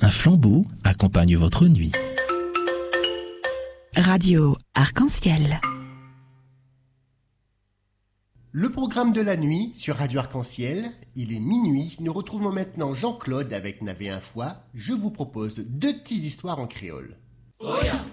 Un flambeau accompagne votre nuit. Radio Arc-en-Ciel. Le programme de la nuit sur Radio Arc-en-Ciel, il est minuit. Nous retrouvons maintenant Jean-Claude avec Navé un fois. Je vous propose 2 petites histoires en créole. Oya!